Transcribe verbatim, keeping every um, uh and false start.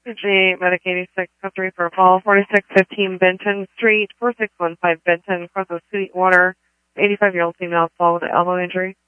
G Medic eighty-six, custody for call forty-six fifteen Benton Street, four six one five Benton, across the Sweetwater, eighty-five-year-old female, fall with an elbow injury.